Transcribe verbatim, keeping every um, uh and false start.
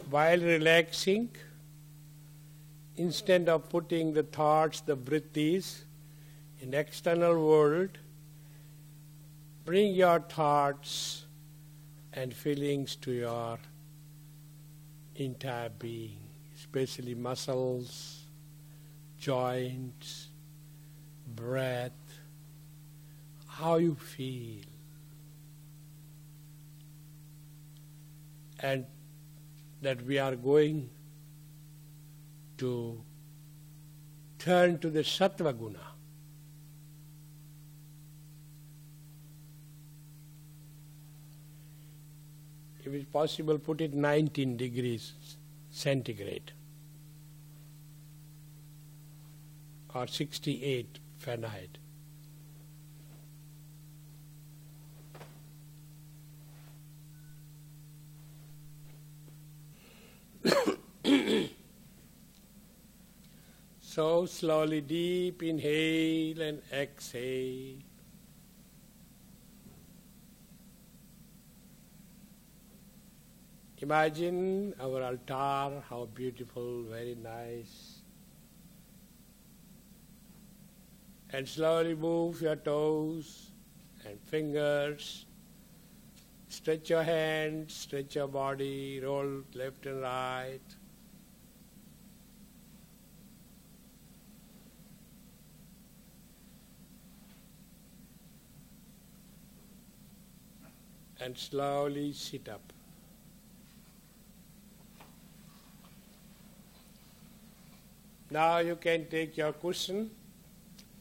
while relaxing, instead of putting the thoughts, the vrittis in external world, bring your thoughts and feelings to your entire being, especially muscles, joints, breath, how you feel. And that we are going to turn to the sattva guna. If it's possible, put it nineteen degrees centigrade or sixty-eight Fahrenheit. So slowly deep inhale and exhale. Imagine our altar, how beautiful, very nice. And slowly move your toes and fingers. Stretch your hands, stretch your body, roll left and right. And slowly sit up. Now you can take your cushion